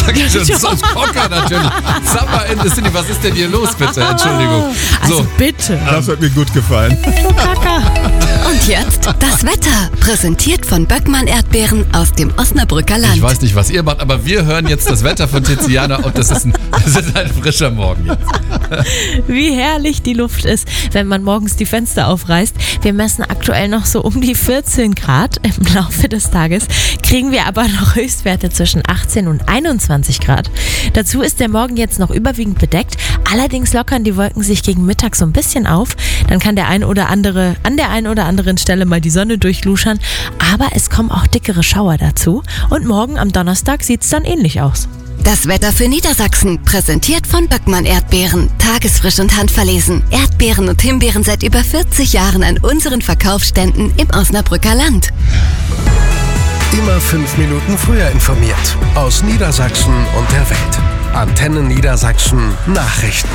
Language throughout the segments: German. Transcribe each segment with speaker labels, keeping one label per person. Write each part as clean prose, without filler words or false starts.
Speaker 1: Sonst Cocker natürlich. Summer in the City, was ist denn hier los, bitte? Entschuldigung.
Speaker 2: Also bitte.
Speaker 3: Das hat mir gut gefallen.
Speaker 4: Und jetzt das Wetter, präsentiert von Böckmann Erdbeeren aus dem Osnabrücker Land.
Speaker 1: Ich weiß nicht, was ihr macht, aber wir hören jetzt das Wetter von Tiziana und das ist ein frischer Morgen jetzt.
Speaker 2: Wie herrlich die Luft ist, wenn man morgens die Fenster aufreißt. Wir messen aktuell noch so um die 14 Grad. Im Laufe des Tages kriegen wir aber noch Höchstwerte zwischen 18 und 21 Grad. Dazu ist der Morgen jetzt noch überwiegend bedeckt. Allerdings lockern die Wolken sich gegen Mittag so ein bisschen auf. Dann kann an der einen oder anderen Stelle mal die Sonne durchluschern. Aber es kommen auch dickere Schauer dazu. Und morgen am Donnerstag sieht es dann ähnlich aus.
Speaker 4: Das Wetter für Niedersachsen, präsentiert von Böckmann Erdbeeren. Tagesfrisch und handverlesen. Erdbeeren und Himbeeren seit über 40 Jahren an unseren Verkaufsständen im Osnabrücker Land.
Speaker 5: Immer 5 Minuten früher informiert. Aus Niedersachsen und der Welt. Antenne Niedersachsen Nachrichten.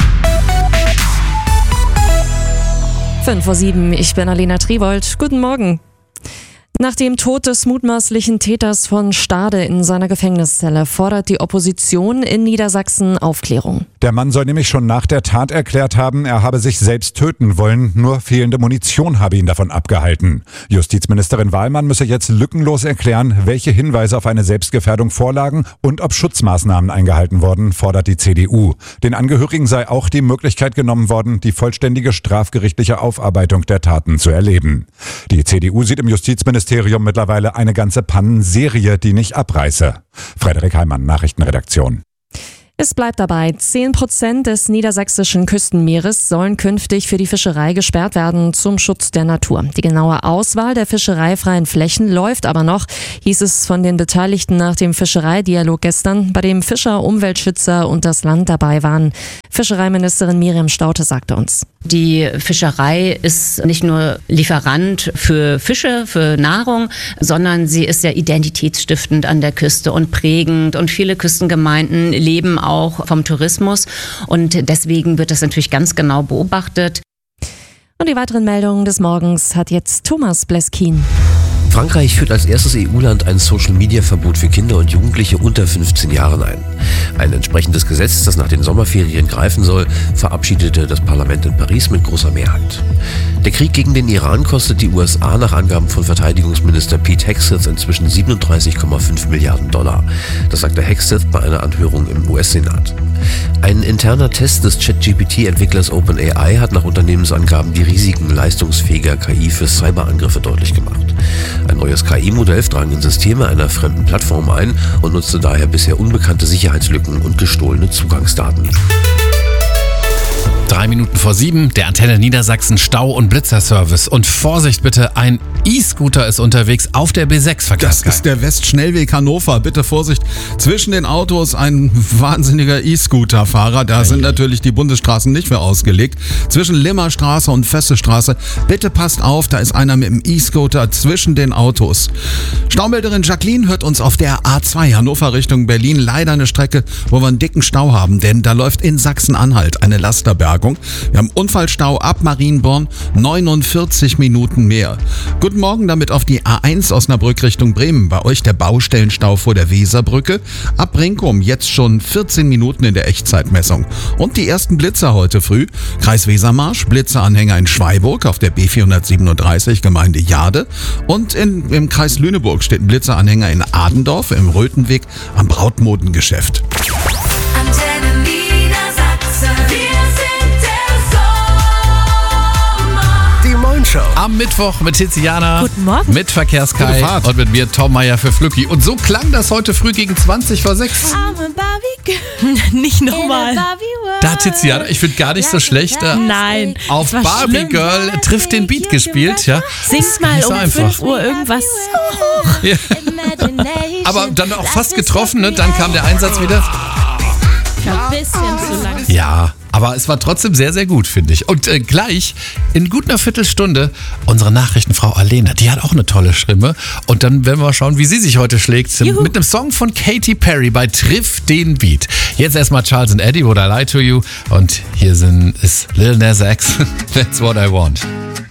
Speaker 6: 5:07 Uhr, ich bin Alena Triwold. Guten Morgen. Nach dem Tod des mutmaßlichen Täters von Stade in seiner Gefängniszelle fordert die Opposition in Niedersachsen Aufklärung.
Speaker 3: Der Mann soll nämlich schon nach der Tat erklärt haben, er habe sich selbst töten wollen, nur fehlende Munition habe ihn davon abgehalten. Justizministerin Wahlmann müsse jetzt lückenlos erklären, welche Hinweise auf eine Selbstgefährdung vorlagen und ob Schutzmaßnahmen eingehalten wurden, fordert die CDU. Den Angehörigen sei auch die Möglichkeit genommen worden, die vollständige strafgerichtliche Aufarbeitung der Taten zu erleben. Die CDU sieht im Justizministerium mittlerweile eine ganze Pannenserie, die nicht abreiße. Frederik Heimann, Nachrichtenredaktion.
Speaker 6: Es bleibt dabei, 10% des niedersächsischen Küstenmeeres sollen künftig für die Fischerei gesperrt werden zum Schutz der Natur. Die genaue Auswahl der fischereifreien Flächen läuft aber noch, hieß es von den Beteiligten nach dem Fischereidialog gestern, bei dem Fischer, Umweltschützer und das Land dabei waren. Fischereiministerin Miriam Staudte sagte uns:
Speaker 7: Die Fischerei ist nicht nur Lieferant für Fische, für Nahrung, sondern sie ist ja identitätsstiftend an der Küste und prägend. Und viele Küstengemeinden leben auch vom Tourismus. Und deswegen wird das natürlich ganz genau beobachtet.
Speaker 6: Und die weiteren Meldungen des Morgens hat jetzt Thomas Bleskin.
Speaker 8: Frankreich führt als erstes EU-Land ein Social-Media-Verbot für Kinder und Jugendliche unter 15 Jahren ein. Ein entsprechendes Gesetz, das nach den Sommerferien greifen soll, verabschiedete das Parlament in Paris mit großer Mehrheit. Der Krieg gegen den Iran kostet die USA nach Angaben von Verteidigungsminister Pete Hegseth inzwischen $37,5 Milliarden. Das sagte Hegseth bei einer Anhörung im US-Senat. Ein interner Test des ChatGPT-Entwicklers OpenAI hat nach Unternehmensangaben die Risiken leistungsfähiger KI für Cyberangriffe deutlich gemacht. Ein neues KI-Modell drang in Systeme einer fremden Plattform ein und nutzte daher bisher unbekannte Sicherheitslücken und gestohlene Zugangsdaten.
Speaker 1: 6:03, der Antenne Niedersachsen Stau- und Blitzerservice. Und Vorsicht bitte, ein E-Scooter ist unterwegs auf der B6-Verkehrsgang.
Speaker 9: Das ist der Westschnellweg Hannover. Bitte Vorsicht, zwischen den Autos ein wahnsinniger E-Scooter-Fahrer. Da sind natürlich die Bundesstraßen nicht für ausgelegt. Zwischen Limmerstraße und Fessestraße. Bitte passt auf, da ist einer mit dem E-Scooter zwischen den Autos. Staumelderin Jacqueline hört uns auf der A2 Hannover Richtung Berlin. Leider eine Strecke, wo wir einen dicken Stau haben, denn da läuft in Sachsen-Anhalt eine Lasterbergung. Wir haben Unfallstau ab Marienborn, 49 Minuten mehr. Guten Morgen damit auf die A1 Osnabrück Richtung Bremen. Bei euch der Baustellenstau vor der Weserbrücke. Ab Brinkum jetzt schon 14 Minuten in der Echtzeitmessung. Und die ersten Blitzer heute früh. Kreis Wesermarsch, Blitzeranhänger in Schweiburg auf der B437 Gemeinde Jade. Und im Kreis Lüneburg steht ein Blitzeranhänger in Adendorf im Röthenweg am Brautmodengeschäft.
Speaker 10: Antenne Niedersachsen, wir sind der Sommer.
Speaker 5: Die Moin-Show.
Speaker 1: Am Mittwoch mit Tiziana.
Speaker 2: Guten Morgen.
Speaker 1: Mit Verkehrskai und mit mir Tom Meyer für Flücki. Und so klang das heute früh gegen 20 vor 6.
Speaker 2: I'm a Barbie Girl. Nicht nochmal.
Speaker 1: Da hat Tiziana, ich finde gar nicht so schlecht,
Speaker 2: Nein.
Speaker 1: auf
Speaker 2: das war
Speaker 1: Barbie
Speaker 2: schlimm.
Speaker 1: Girl trifft den Beat gespielt. Ja.
Speaker 2: Sing's mal
Speaker 1: Nicht so
Speaker 2: um
Speaker 1: einfach.
Speaker 2: 5 Uhr irgendwas so hoch.
Speaker 1: Ja. Aber dann auch fast getroffen, ne? Dann kam der Einsatz wieder.
Speaker 2: Ein bisschen zu lang.
Speaker 1: Ja, aber es war trotzdem sehr, sehr gut, finde ich. Und gleich in gut einer Viertelstunde unsere Nachrichtenfrau Alena, die hat auch eine tolle Stimme. Und dann werden wir schauen, wie sie sich heute schlägt.
Speaker 2: Juhu.
Speaker 1: Mit einem Song von Katy Perry bei Triff den Beat. Jetzt erstmal Charles and Eddie, Would I Lie to You? Und hier ist Lil Nas X, That's What I Want.